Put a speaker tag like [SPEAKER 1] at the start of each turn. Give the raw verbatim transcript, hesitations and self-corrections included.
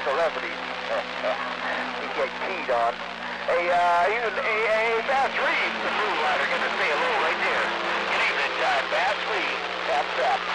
[SPEAKER 1] celebrities. We get keyed on. Hey, uh, even, hey, hey, Bass Reeves, the moonlighter, gonna say hello right there. Good evening, time, Bass Reeves. Tap, tap.